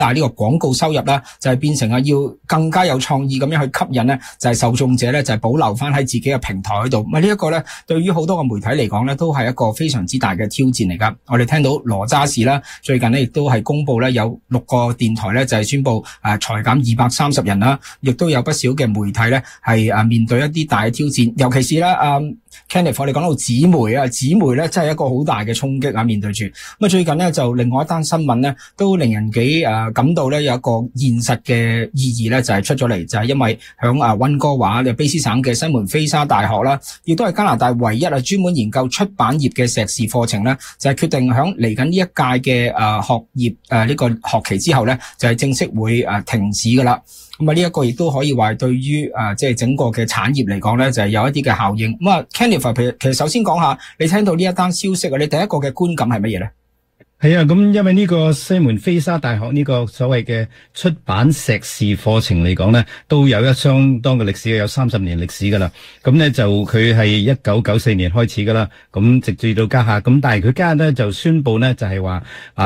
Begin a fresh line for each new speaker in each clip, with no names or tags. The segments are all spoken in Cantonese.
但係呢個廣告收入啦，就係變成要更加有創意咁樣去吸引咧，就係受眾者咧，就係保留翻喺自己嘅平台嗰度。咁呢一個咧，對於好多嘅媒體嚟講咧，都係一個非常之大嘅挑戰嚟噶。我哋聽到羅渣士啦，最近咧亦都係公布咧有6個電台咧就係宣布裁減230人啦，亦都有不少嘅媒體咧係面對一啲大嘅挑戰，尤其是咧Kenneth， 我哋講到紙媒咧真係一個好大嘅衝擊啊！面對住咁最近咧就另外一單新聞咧，都令人幾感到咧有一個現實嘅意義咧，就係出咗嚟，就係因為響溫哥華嘅卑斯省嘅西門菲沙大學啦，亦都係加拿大唯一專門研究出版業嘅碩士課程咧，就係決定響嚟緊呢一屆嘅學業呢個學期之後咧，就係正式會停止噶啦。咁呢一個亦都可以話對於即係整個嘅產業嚟講咧，就係有一啲嘅效應。咁Kenneth， 其實首先講下，你聽到呢一單消息你第一個嘅觀感係乜嘢咧？
係啊，咁因為呢個西門菲沙大學呢個所謂嘅出版碩士課程嚟講咧，都有一相當嘅歷史，有30年歷史噶啦。咁咧就佢係1994年開始噶啦，咁直至到家下。咁但係佢家下咧就宣布咧就係話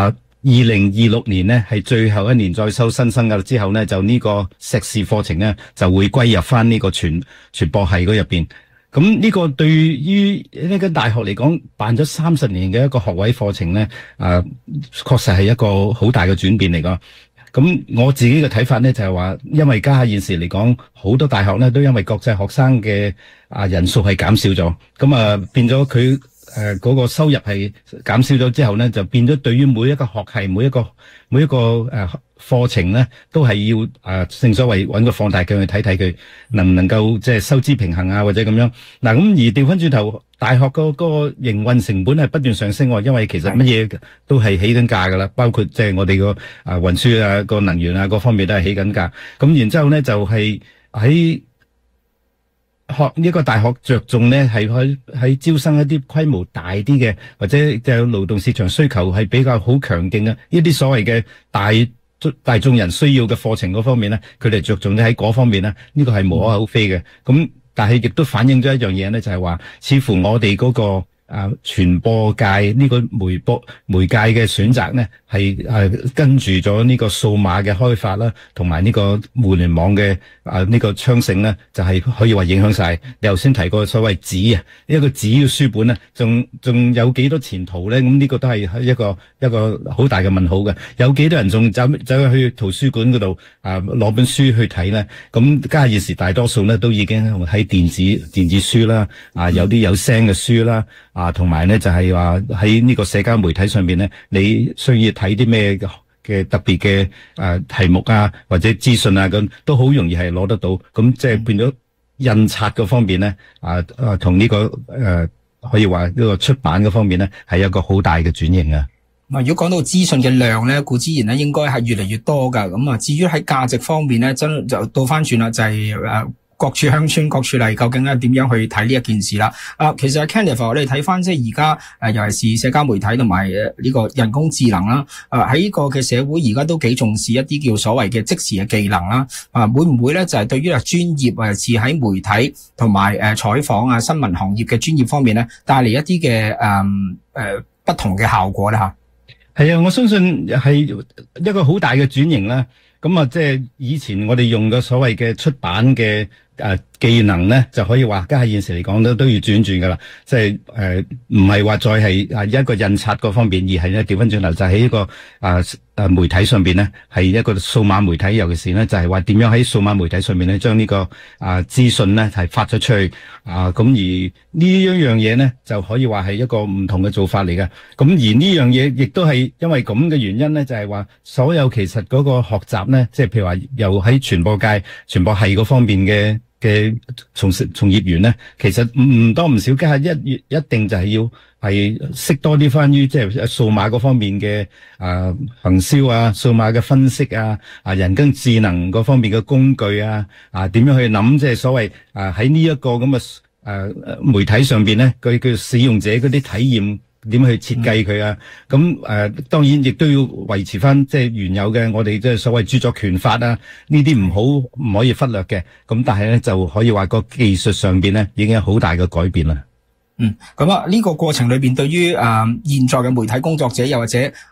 2026年呢係最後一年再收新生噶啦，之後呢就呢個碩士課程呢就會歸入翻呢個傳播系嗰入邊。咁呢個對於呢間大學嚟講，辦咗30年嘅一個學位課程呢，確實係一個好大嘅轉變嚟㗎。咁我自己嘅睇法呢就係話，因為家下現時嚟講，好多大學呢都因為國際學生嘅人數係減少咗，咁變咗佢嗰個收入係減少咗之後呢，就變咗對於每一個學系每一個課程呢，都係要正所謂揾個放大鏡去睇睇佢能唔能夠即係收支平衡啊，或者咁樣。嗱，咁而調翻轉頭，大學嗰個營運成本係不斷上升，因為其實乜嘢都係起緊價噶啦，包括即係我哋個運輸啊、個能源啊各方面都係起緊價。咁然之後呢，就係喺學呢個大學着重呢係喺招生一啲規模大啲嘅，或者就勞動市場需求係比較好強勁嘅呢啲所謂嘅大眾人需要嘅課程嗰方面呢，佢哋着重喺嗰方面呢，呢個係無可厚非嘅。咁但係亦都反映咗一樣嘢呢，就係話似乎我哋嗰個傳播界呢個媒介嘅選擇呢，係跟住咗呢個數碼嘅開發啦，同埋呢個互聯網嘅呢個昌盛呢，就係可以話影響晒。你頭先提過所謂紙一個紙嘅書本呢，仲有幾多前途呢？咁呢個都係一個好大嘅問號嘅。有幾多人仲走去圖書館嗰度攞本書去睇呢？咁家下現時大多數呢都已經喺電子書啦，有啲有聲嘅書啦。同埋呢就係話喺呢個社交媒體上面呢，你需要睇啲咩嘅特別嘅題目啊，或者資訊啊，咁都好容易係攞得到。咁即係變咗印刷嗰方面呢，同呢個可以話呢個出版嗰方面呢，係一個好大嘅轉型啊。
如果講到資訊嘅量咧，固之然咧應該係越嚟越多噶。咁至於喺價值方面咧，真就倒翻轉啦，就係各處鄉村各處例，究竟係點樣去睇呢一件事啦？其實 Kenneth， 我哋睇翻即係而家尤其是社交媒體同埋呢個人工智能啦，喺呢個嘅社會而家都幾重視一啲叫所謂嘅即時嘅技能啦。會唔會咧就係對於專業似喺媒體同埋採訪新聞行業嘅專業方面咧，帶嚟一啲嘅不同嘅效果咧吓？
係啊，我相信係一個好大嘅轉型啦。咁即係以前我哋用嘅所謂嘅出版嘅技能咧，就可以話家下現時嚟講都要轉噶啦。即係唔係話再係一個印刷嗰方面，而係咧調翻轉頭就喺一個媒體上邊咧，係一個數碼媒體，尤其是咧就係話點樣喺數碼媒體上面咧將呢個資訊咧係發咗出去咁而呢一樣嘢咧就可以話係一個唔同嘅做法嚟嘅。咁而呢樣嘢亦都係因為咁嘅原因咧，就係話所有其實嗰個學習咧，即係譬如話又喺傳播界、傳播系嗰方面嘅從業員咧，其實唔多唔少，家下一定就係要係識多啲關於即係數碼嗰方面嘅行銷啊、數碼嘅分析啊、人工智能嗰方面嘅工具啊、點樣去諗即係所謂喺呢一個咁嘅媒體上邊咧，佢叫使用者嗰啲體驗。點去設計佢啊？咁當然亦都要維持翻即係原有嘅我哋即係所謂著作權法啊，呢啲唔可以忽略嘅。咁但係咧就可以話個技術上邊咧已經有好大嘅改變啦。咁
呢個過程裏邊，對於現在嘅媒體工作者又或者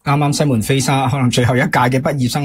啱啱西門菲沙可能最後一屆嘅畢業生。